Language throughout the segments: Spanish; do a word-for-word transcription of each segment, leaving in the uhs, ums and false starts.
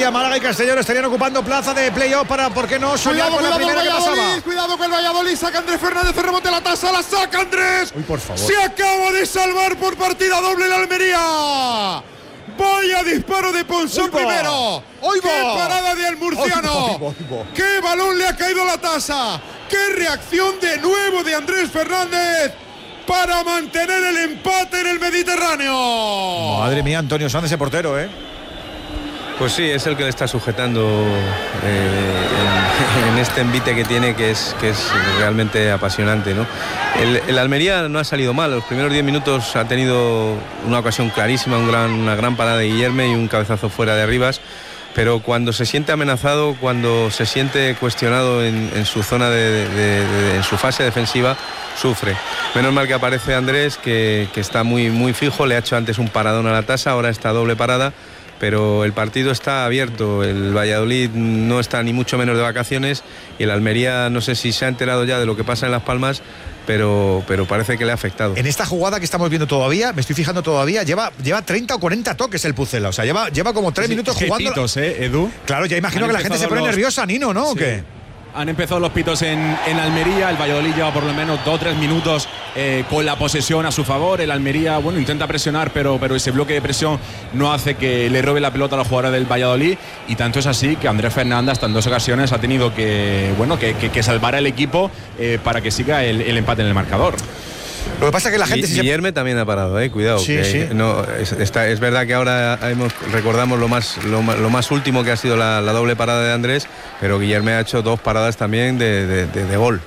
Almería, Málaga y Castellón estarían ocupando plaza de playoff para, ¿por qué no soñar con la primera que pasaba? Cuidado con el Valladolid, saca Andrés Fernández, el rebote, la tasa, la saca Andrés. Uy, por favor. Se acaba de salvar por partida doble el Almería. Vaya disparo de Ponzón primero. ¡Oigo! ¡Qué parada de Almurciano! ¡Oigo, oigo, oigo! ¡Qué balón le ha caído a la tasa! ¡Qué reacción de nuevo de Andrés Fernández para mantener el empate en el Mediterráneo! Madre mía, Antonio Sanz, ese portero, ¿eh? Pues sí, es el que le está sujetando eh, en, en este envite que tiene, que es, que es realmente apasionante, ¿no? El, el Almería no ha salido mal. Los primeros diez minutos ha tenido una ocasión clarísima, un gran, una gran parada de Guillermo y un cabezazo fuera de Rivas. Pero cuando se siente amenazado, cuando se siente cuestionado en, en su zona de, de, de, de, en su fase defensiva, sufre. Menos mal que aparece Andrés, que, que está muy, muy fijo, le ha hecho antes un paradón a la tasa, ahora está doble parada. Pero el partido está abierto, el Valladolid no está ni mucho menos de vacaciones y el Almería no sé si se ha enterado ya de lo que pasa en Las Palmas, pero, pero parece que le ha afectado. En esta jugada que estamos viendo todavía, me estoy fijando todavía, lleva, lleva treinta o cuarenta toques el Pucela, o sea, lleva, lleva como tres sí, minutos jugando. Pitos, ¿eh, Edu? Claro, ya imagino que la gente se pone los... nerviosa, Nino, ¿no? Sí. ¿O qué? Han empezado los pitos en, en Almería, el Valladolid lleva por lo menos dos o tres minutos eh, con la posesión a su favor, el Almería, bueno, intenta presionar, pero, pero ese bloque de presión no hace que le robe la pelota a los jugadores del Valladolid, y tanto es así que Andrés Fernández hasta en dos ocasiones ha tenido que, bueno, que, que, que salvar al equipo eh, para que siga el, el empate en el marcador. Lo que pasa es que la gente... Y, Guillermo se... también ha parado, eh, cuidado. Sí, que sí. No, es, está, es verdad que ahora hemos, recordamos lo más, lo, lo más último que ha sido la, la doble parada de Andrés, pero Guillermo ha hecho dos paradas también de, de, de, de gol.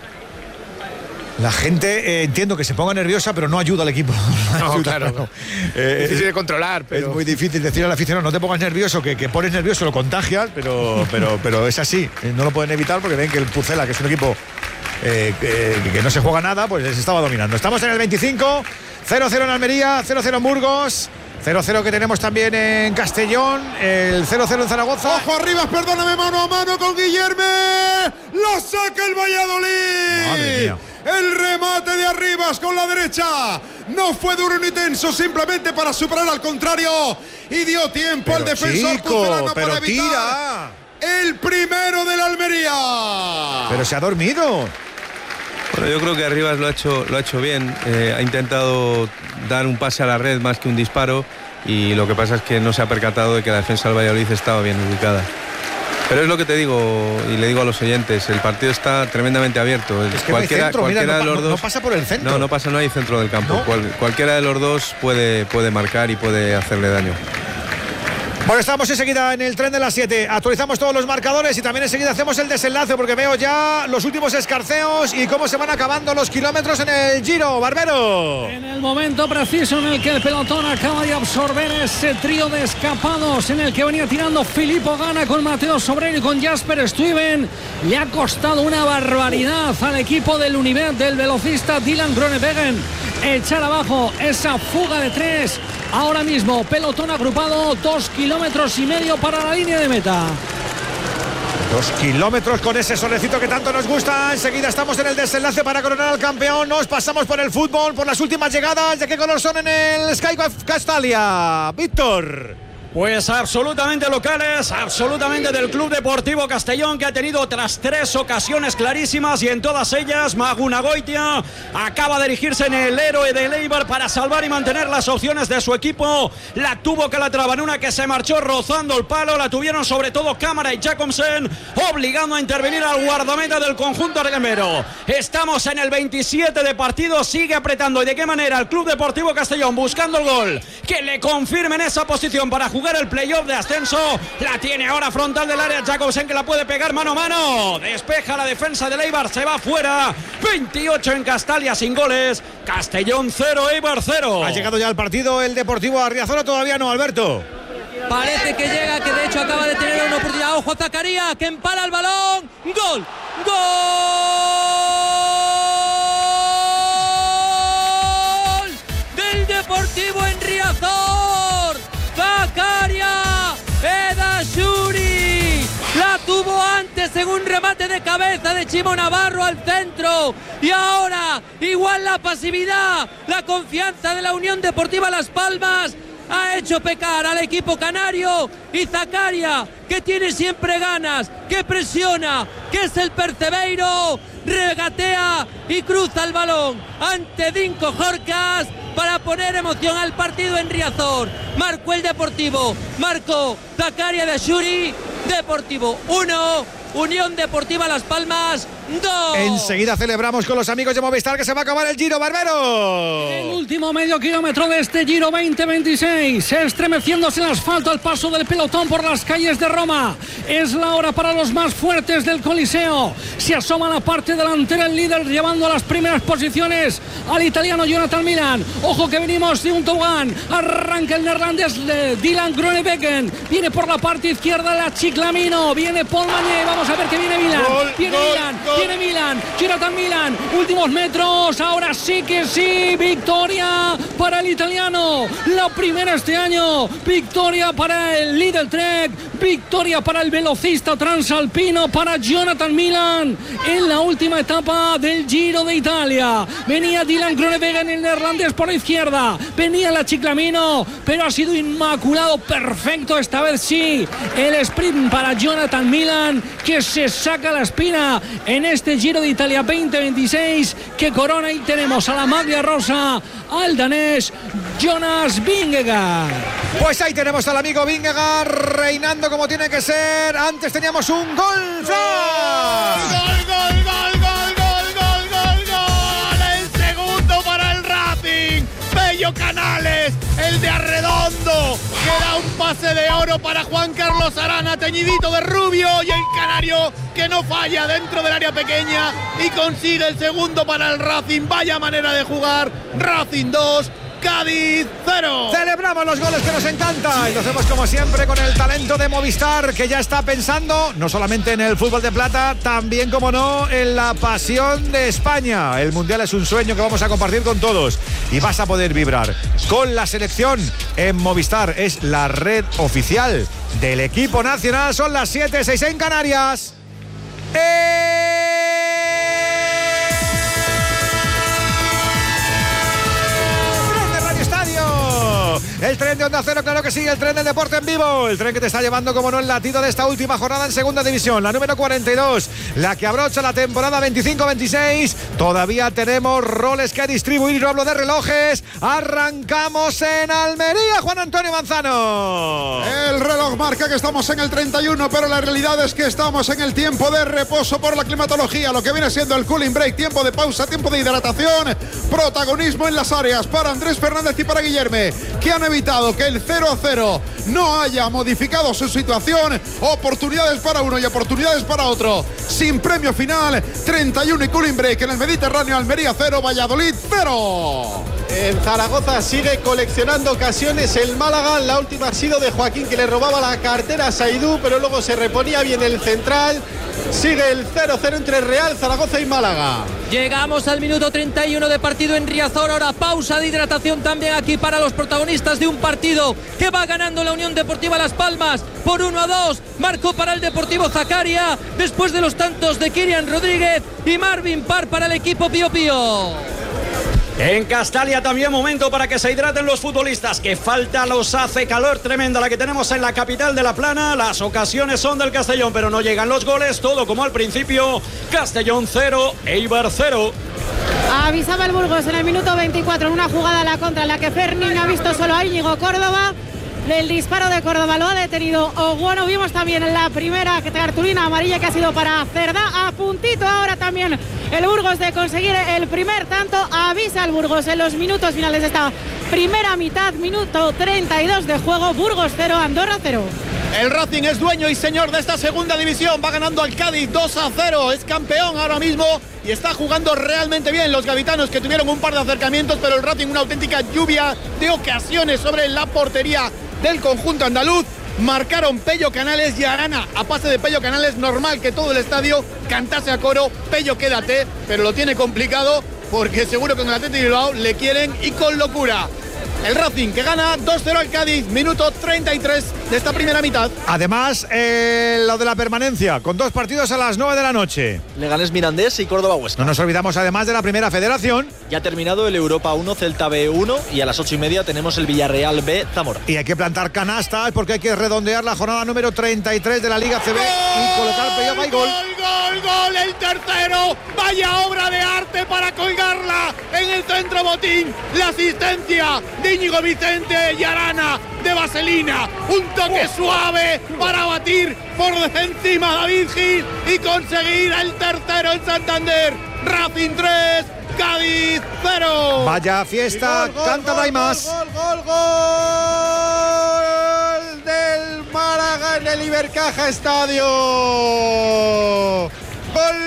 La gente, eh, entiendo que se ponga nerviosa, pero no ayuda al equipo. No, ayuda, claro. No. Eh, es difícil de controlar, pero... Es muy difícil decir al aficionado, no te pongas nervioso, que, que pones nervioso, lo contagias, pero, pero, pero es así. No lo pueden evitar porque ven que el Pucela, que es un equipo... Eh, que, que no se juega nada, pues les estaba dominando. Estamos en el veinticinco, cero cero en Almería, cero cero en Burgos, cero cero que tenemos también en Castellón, el cero cero en Zaragoza. ¡Ojo arriba, perdóname, mano a mano con Guillermo! ¡Lo saca el Valladolid! ¡Madre mía! El remate de Arribas con la derecha no fue duro ni tenso, simplemente para superar al contrario, y dio tiempo pero al defensor chico, pucelano pero para evitar tira. el primero del Almería. Pero se ha dormido. Bueno, yo creo que Arribas lo ha hecho, lo ha hecho bien, eh, ha intentado dar un pase a la red más que un disparo, y lo que pasa es que no se ha percatado de que la defensa del Valladolid estaba bien ubicada. Pero es lo que te digo, y le digo a los oyentes, el partido está tremendamente abierto. Es que cualquiera, no hay centro, cualquiera mira, de no, los no, dos, no pasa por el centro. No, no pasa, no hay centro del campo. ¿No? Cual, cualquiera de los dos puede, puede marcar y puede hacerle daño. Bueno, estamos enseguida en el tren de las siete. Actualizamos todos los marcadores y también enseguida hacemos el desenlace, porque veo ya los últimos escarceos y cómo se van acabando los kilómetros en el Giro. Barbero. En el momento preciso en el que el pelotón acaba de absorber ese trío de escapados en el que venía tirando Filippo Ganna con Mateo Sobrero y con Jasper Stuyven, le ha costado una barbaridad al equipo del Unibet del velocista Dylan Groenewegen echar abajo esa fuga de tres. Ahora mismo pelotón agrupado, dos kilómetros y medio para la línea de meta. Dos kilómetros con ese solecito que tanto nos gusta. Enseguida estamos en el desenlace para coronar al campeón. Nos pasamos por el fútbol, por las últimas llegadas. ¿De qué color son en el Sky Castalia? Víctor. Pues absolutamente locales, absolutamente del Club Deportivo Castellón, que ha tenido otras tres ocasiones clarísimas, y en todas ellas Magunagoitia acaba de erigirse en el héroe de Eibar para salvar y mantener las opciones de su equipo. La tuvo Calatrava en una que se marchó rozando el palo, la tuvieron sobre todo Cámara y Jacobsen, obligando a intervenir al guardameta del conjunto argemero. Estamos en el veintisiete de partido, sigue apretando, y de qué manera el Club Deportivo Castellón buscando el gol que le confirmen esa posición para jugar el playoff de ascenso. La tiene ahora frontal del área Jacobsen, que la puede pegar mano a mano, despeja la defensa del Eibar, se va fuera. Veintiocho en Castalia sin goles, Castellón cero, Eibar cero. Ha llegado ya al partido el Deportivo Arriazola, todavía no, Alberto. Parece que llega, que de hecho acaba de tener una oportunidad. Ojo a Zacarías, que empala el balón. ¡Gol! ¡Gol! Del Deportivo en Riazor. Zacaria Edashuri la tuvo antes en un remate de cabeza de Chimo Navarro al centro, y ahora igual la pasividad, la confianza de la Unión Deportiva Las Palmas ha hecho pecar al equipo canario, y Zakaria, que tiene siempre ganas, que presiona, que es el Percebeiro, regatea y cruza el balón ante Dinko Jorcas para poner emoción al partido en Riazor. Marcó el Deportivo, marcó Zakaria de Ashuri. Deportivo uno, Unión Deportiva Las Palmas dos. Enseguida celebramos con los amigos de Movistar que se va a acabar el Giro, Barbero. El último medio kilómetro de este Giro veinte veintiséis, estremeciéndose el asfalto al paso del pelotón por las calles de Roma. Es la hora para los más fuertes del Coliseo. Se asoma la parte delantera el líder, llevando a las primeras posiciones al italiano Jonathan Milan. Ojo que venimos de un tobogán. Arranca el neerlandés de Dylan Groenewegen. Viene por la parte izquierda la Chiclamino. Viene Paul Magnier. Vamos a ver que viene Milan. Gol, viene gol, Milan. gol. Viene Milan. Jonathan Milan. Últimos metros. Ahora sí que sí. Victoria para el italiano. La primera este año. Victoria para el Lidl Trek. Victoria para el velocista transalpino, para Jonathan Milan en la última etapa del Giro de Italia. Venía Dylan Groenewegen, el neerlandés, por la izquierda. Venía la Chiclamino, pero ha sido inmaculado, perfecto esta vez sí. El sprint para Jonathan Milan, que se saca la espina en este Giro de Italia veinte veintiséis, que corona. Y tenemos a la maglia rosa al danés Jonas Vingegaard. Pues ahí tenemos al amigo Vingegaard reinando como tiene que ser. Antes teníamos un gol. ¡Flash! ¡Gol, gol, gol, gol, gol, gol, gol, gol! El segundo para el Racing. Pello Canales, el de Arredondo, que da un pase de oro para Juan Carlos Arana, teñidito de rubio, y el canario que no falla dentro del área pequeña y consigue el segundo para el Racing. Vaya manera de jugar. Racing dos, Cádiz cero. Celebramos los goles que nos encanta y lo hacemos como siempre con el talento de Movistar, que ya está pensando no solamente en el fútbol de plata, también, como no, en la pasión de España. El Mundial es un sueño que vamos a compartir con todos y vas a poder vibrar con la selección en Movistar. Es la red oficial del equipo nacional. Son las siete, seis en Canarias. ¡Eh! El tren de Onda Cero, claro que sí, el tren del deporte en vivo, el tren que te está llevando, como no, el latido de esta última jornada en segunda división, la número cuarenta y dos, la que abrocha la temporada veinticinco veintiséis. Todavía tenemos roles que distribuir, no hablo de relojes. Arrancamos en Almería, Juan Antonio Manzano. El reloj marca que estamos en el treinta y uno, pero la realidad es que estamos en el tiempo de reposo por la climatología, lo que viene siendo el cooling break, tiempo de pausa, tiempo de hidratación, protagonismo en las áreas para Andrés Fernández y para Guillerme, que han evitado que el cero a cero no haya modificado su situación. Oportunidades para uno y oportunidades para otro, sin premio final. treinta y uno y cooling break en el Mediterráneo. Almería cero, Valladolid cero. En Zaragoza sigue coleccionando ocasiones el Málaga. La última ha sido de Joaquín, que le robaba la cartera a Saidú, pero luego se reponía bien el central. Sigue el cero cero entre Real Zaragoza y Málaga. Llegamos al minuto treinta y uno de partido en Riazor. Ahora pausa de hidratación también aquí para los protagonistas de un partido que va ganando la Unión Deportiva Las Palmas por uno a dos. Marcó para el Deportivo Zakaria después de los tantos de Kirian Rodríguez y Marvin Parr para el equipo Pío Pío. En Castalia también momento para que se hidraten los futbolistas, que falta los hace, calor tremenda la que tenemos en la capital de La Plana. Las ocasiones son del Castellón, pero no llegan los goles, todo como al principio. Castellón cero, Eibar cero. Avisaba el Burgos en el minuto veinticuatro en una jugada a la contra en la que Fernín ha visto solo a Íñigo Córdoba. El disparo de Córdoba lo ha detenido Oguano. Vimos también en la primera cartulina amarilla que ha sido para Cerdá. A puntito ahora también el Burgos de conseguir el primer tanto. Avisa el Burgos en los minutos finales de esta primera mitad. Minuto treinta y dos de juego. Burgos cero, Andorra cero. El Racing es dueño y señor de esta segunda división. Va ganando al Cádiz dos a cero. Es campeón ahora mismo y está jugando realmente bien. Los gaditanos, que tuvieron un par de acercamientos, pero el Racing una auténtica lluvia de ocasiones sobre la portería del conjunto andaluz. Marcaron Pello Canales y Arana a pase de Pello Canales. Normal que todo el estadio cantase a coro: Pello, quédate, pero lo tiene complicado porque seguro que en el Athletic Bilbao le quieren y con locura. El Racing que gana dos cero al Cádiz, minuto treinta y tres de esta primera mitad. Además, eh, lo de la permanencia, con dos partidos a las nueve de la noche. Leganés Mirandés y Córdoba Huesca. No nos olvidamos además de la Primera Federación. Ya ha terminado el Europa uno, Celta B uno y a las ocho y media tenemos el Villarreal B, Zamora. Y hay que plantar canastas porque hay que redondear la jornada número treinta y tres de la Liga C B y colocar playoff. Hay gol. Gol, gol, gol, el tercero. Vaya obra de arte para colgarla en el centro botín. La asistencia de Íñigo Vicente y Arana de Vaselina. Un toque oh. suave para batir por encima a David Gil y conseguir el tercero en Santander. Racing tres, Cádiz cero. Vaya fiesta, gol, canta gol, hay más. Gol, gol, gol, gol del Málaga en el Ibercaja Estadio. Gol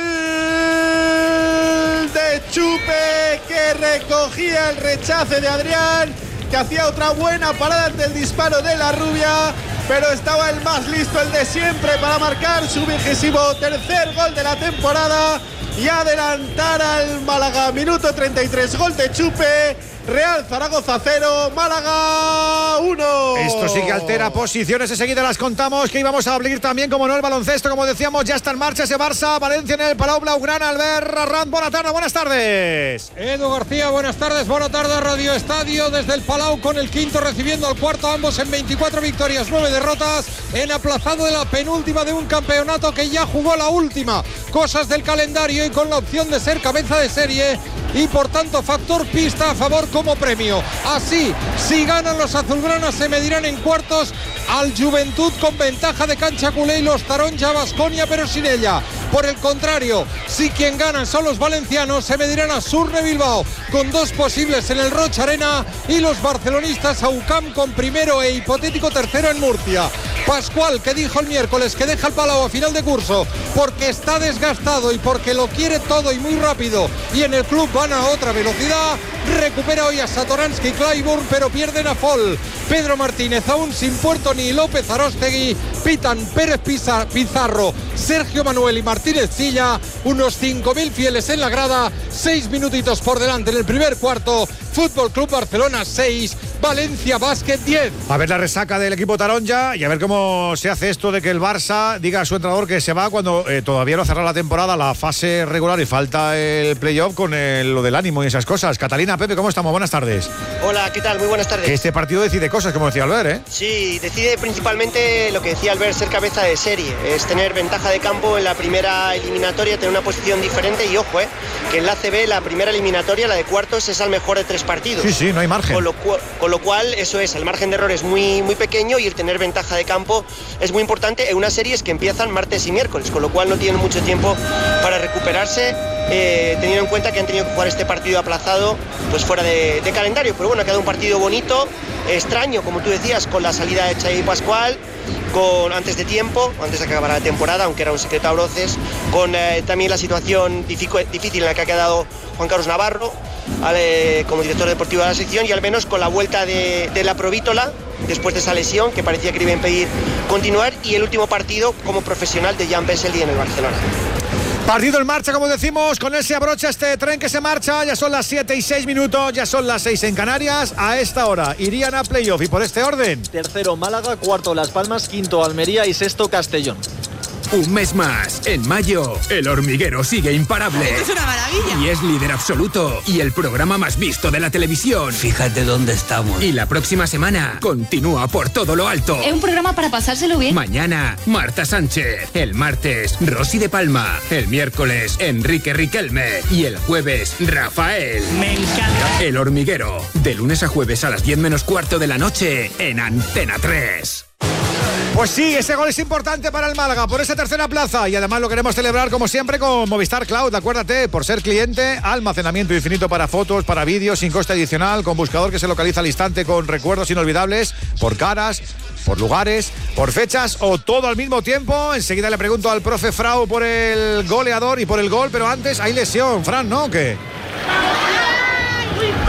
de Chupe que recogía el rechace de Adrián, que hacía otra buena parada ante el disparo de la rubia, pero estaba el más listo, el de siempre, para marcar su vigésimo tercer gol de la temporada y adelantar al Málaga. Minuto treinta y tres, gol de Chupe. Real Zaragoza cero, Málaga uno. Esto sí que altera posiciones, enseguida las contamos, que íbamos a abrir también, como no, el baloncesto, como decíamos, ya está en marcha ese Barça, Valencia en el Palau Blaugrana. Albert Arranz, buena tarde, buenas tardes. Edu García, buenas tardes, buena tarde, Radio Estadio desde el Palau con el quinto recibiendo al cuarto, ambos en veinticuatro victorias, nueve derrotas, en aplazado de la penúltima de un campeonato que ya jugó la última, cosas del calendario y con la opción de ser cabeza de serie y por tanto factor pista a favor como premio. Así, si ganan los azulgranas se medirán en cuartos al Juventud con ventaja de cancha culé y los Taronja Baskonia, pero sin ella. Por el contrario, si quien ganan son los valencianos se medirán a Surne Bilbao con dos posibles en el Rocha Arena y los barcelonistas a U C A M con primero e hipotético tercero en Murcia. Pascual, que dijo el miércoles que deja el Palau a final de curso porque está desgastado y porque lo quiere todo y muy rápido y en el club van a otra velocidad, recupera hoy a Satoransky y Clyburn, pero pierden a Fall. Pedro Martínez aún sin Puerto ni López Aróstegui, pitan Pérez Pizarro, Sergio Manuel y Martínez Cilla, unos cinco mil fieles en la grada, seis minutitos por delante en el primer cuarto. Fútbol Club Barcelona seis, Valencia Basket diez. A ver la resaca del equipo Taronja y a ver cómo se hace esto de que el Barça diga a su entrenador que se va cuando eh, todavía no cerrado la temporada, la fase regular y falta el playoff con el, lo del ánimo y esas cosas. Catalina, Pepe, ¿cómo estamos? Buenas tardes. Hola, ¿qué tal? Muy buenas tardes. Que este partido decide cosas, como decía Albert, ¿eh? Sí, decide principalmente lo que decía Albert, ser cabeza de serie, es tener ventaja de campo en la primera eliminatoria, tener una posición diferente y ojo, eh, que en la A C B la primera eliminatoria, la de cuartos, es al mejor de tres partidos. Sí, sí, no hay margen. Con lo, cu- con lo cual, eso es, el margen de error es muy, muy pequeño y el tener ventaja de campo es muy importante en unas series que empiezan martes y miércoles, con lo cual no tienen mucho tiempo para recuperarse, eh, teniendo en cuenta que han tenido que jugar este partido aplazado pues fuera de, de calendario. Pero bueno, ha quedado un partido bonito, extraño, como tú decías, con la salida de Xavi Pascual, con antes de tiempo, antes de que acabara la temporada, aunque era un secreto a voces, con eh, también la situación difícil en la que ha quedado Juan Carlos Navarro eh, como director deportivo de la sección, y al menos con la vuelta de, de la Provítola después de esa lesión que parecía que le iba a impedir continuar, y el último partido como profesional de Jan Vesely en el Barcelona. Partido en marcha, como decimos, con él se abrocha este tren que se marcha. Ya son las siete y seis minutos, ya son las seis en Canarias. A esta hora irían a playoff y por este orden: tercero Málaga, cuarto Las Palmas, quinto Almería y sexto Castellón. Un mes más. En mayo, El Hormiguero sigue imparable. ¡Esto es una maravilla! Y es líder absoluto. Y el programa más visto de la televisión. Fíjate dónde estamos. Y la próxima semana continúa por todo lo alto. Es un programa para pasárselo bien. Mañana, Marta Sánchez. El martes, Rosy de Palma. El miércoles, Enrique Riquelme. Y el jueves, Rafael. Me encanta. El Hormiguero. De lunes a jueves a las diez menos cuarto de la noche en Antena tres. Pues sí, ese gol es importante para el Málaga por esa tercera plaza, y además lo queremos celebrar como siempre con Movistar Cloud. Acuérdate, por ser cliente, almacenamiento infinito para fotos, para vídeos, sin coste adicional, con buscador que se localiza al instante, con recuerdos inolvidables, por caras, por lugares, por fechas o todo al mismo tiempo. Enseguida le pregunto al profe Frau por el goleador y por el gol, pero antes hay lesión, Fran, ¿no? ¿Qué?